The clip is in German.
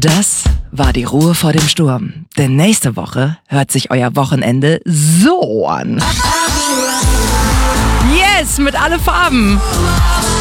Das war die Ruhe vor dem Sturm. Denn nächste Woche hört sich euer Wochenende so an. Yes, mit alle Farben.